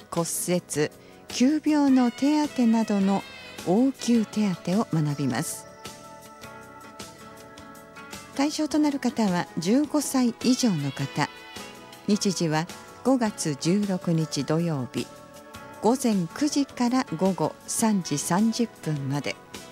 骨折、急病の手当などの応急手当を学びます。対象となる方は15歳以上の方。日時は5月16日土曜日、午前9時から午後3時30分まで。